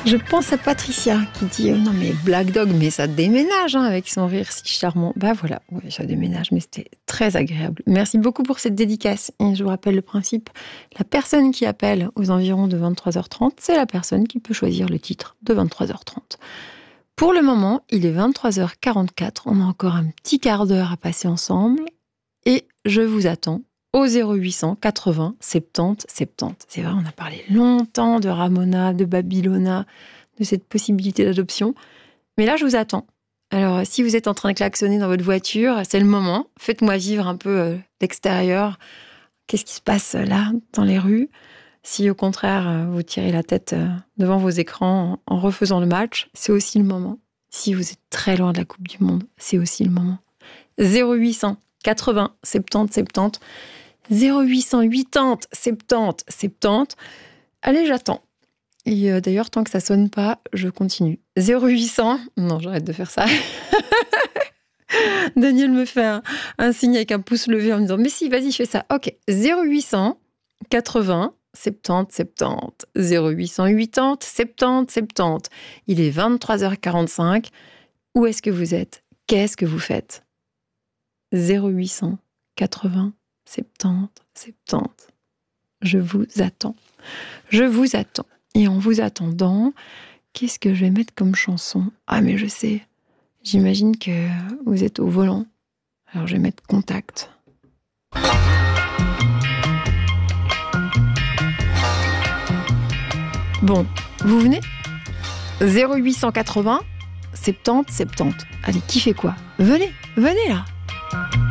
Je pense à Patricia qui dit non mais Black Dog, mais ça déménage avec son rire si charmant. Bah voilà, ouais, ça déménage, mais c'était très agréable. Merci beaucoup pour cette dédicace. Et je vous rappelle le principe, la personne qui appelle aux environs de 23h30, c'est la personne qui peut choisir le titre de 23h30. Pour le moment, il est 23h44, on a encore un petit quart d'heure à passer ensemble et je vous attends au 0800 80 70 70. C'est vrai, on a parlé longtemps de Ramona, de Babylona, de cette possibilité d'adoption. Mais là, je vous attends. Alors, si vous êtes en train de klaxonner dans votre voiture, c'est le moment. Faites-moi vivre un peu l'extérieur. Qu'est-ce qui se passe là, dans les rues? Si au contraire, vous tirez la tête devant vos écrans en refaisant le match, c'est aussi le moment. Si vous êtes très loin de la Coupe du Monde, c'est aussi le moment. 0800 80 70 70. 0800 80 70 70. Allez, j'attends. Et d'ailleurs, tant que ça sonne pas, je continue. 0800... Non, j'arrête de faire ça. Daniel me fait un signe avec un pouce levé en me disant « Mais si, vas-y, fais ça. » Ok. 0800 80 70 70. 0800 80 70 70. Il est 23h45. Où est-ce que vous êtes? Qu'est-ce que vous faites? 0800 80 70 70. Je vous attends. Je vous attends. Et en vous attendant, qu'est-ce que je vais mettre comme chanson? Ah, mais je sais. J'imagine que vous êtes au volant. Alors, je vais mettre Contact. Bon, vous venez? 0880 70 70. Allez, qui fait quoi? Venez là.